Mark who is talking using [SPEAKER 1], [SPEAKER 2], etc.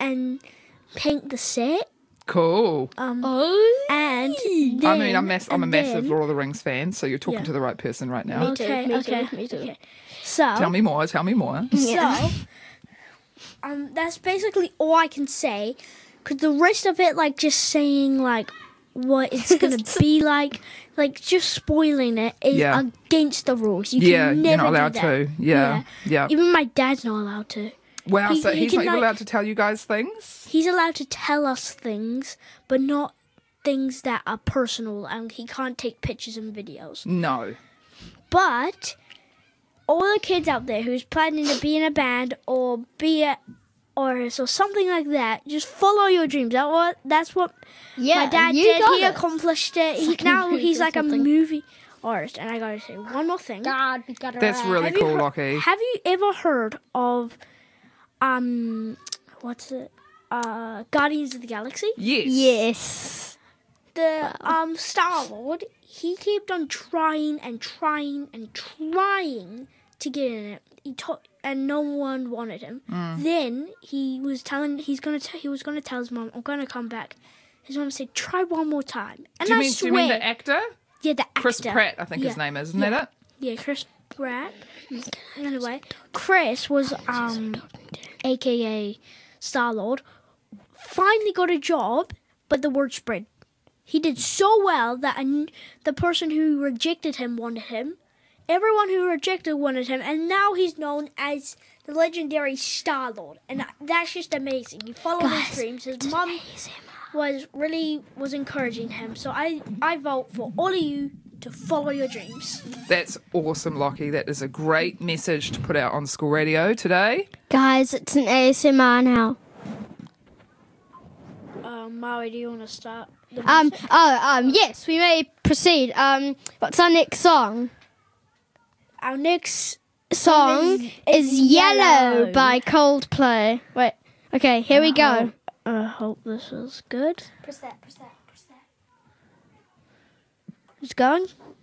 [SPEAKER 1] and paint the set.
[SPEAKER 2] Cool.
[SPEAKER 1] And then,
[SPEAKER 2] I'm a massive Lord of the Rings fan, so you're talking to the right person right now.
[SPEAKER 3] Me too.
[SPEAKER 1] So
[SPEAKER 2] Tell me more.
[SPEAKER 1] So, that's basically all I can say. Because the rest of it, like, just saying, like, what it's going to be like just spoiling it is against the rules. You can never
[SPEAKER 2] you're not allowed
[SPEAKER 1] do that.
[SPEAKER 2] to. Yeah.
[SPEAKER 1] Even my dad's not allowed to.
[SPEAKER 2] Wow, so he's not even allowed to tell you guys things?
[SPEAKER 1] He's allowed to tell us things, but not things that are personal, and he can't take pictures and videos.
[SPEAKER 2] No.
[SPEAKER 1] But all the kids out there who's planning to be in a band or be a artist or something like that, just follow your dreams. That's what my dad did. He accomplished it. He's like a movie artist. And I gotta say one more thing.
[SPEAKER 3] God, we got it.
[SPEAKER 2] That's really cool, Lockie.
[SPEAKER 1] Have you ever heard of Guardians of the Galaxy?
[SPEAKER 3] Yes.
[SPEAKER 1] The Star-Lord, he kept on trying to get in it. And no one wanted him. Then he was gonna tell his mom, "I'm gonna come back." His mom said, "Try one more time." And
[SPEAKER 2] do you mean the actor?
[SPEAKER 1] Yeah, the actor.
[SPEAKER 2] Chris Pratt, I think his name is, isn't that it?
[SPEAKER 1] Yeah, Chris Pratt. Anyway, Chris was AKA Star-Lord. Finally got a job, but the word spread. He did so well that the person who rejected him wanted him. Everyone who rejected wanted him, and now he's known as the legendary Star-Lord, and that's just amazing. He followed his dreams. His mum was encouraging him, so I vote for all of you to follow your dreams.
[SPEAKER 2] That's awesome, Lockie. That is a great message to put out on school radio today.
[SPEAKER 3] Guys, it's an ASMR now.
[SPEAKER 1] Maui, do you want to start?
[SPEAKER 3] Yes, we may proceed. What's our next song?
[SPEAKER 1] Our next
[SPEAKER 3] song is Yellow by Coldplay. Wait, okay, here we go.
[SPEAKER 1] I hope this is good.
[SPEAKER 3] Press that.
[SPEAKER 1] It's going?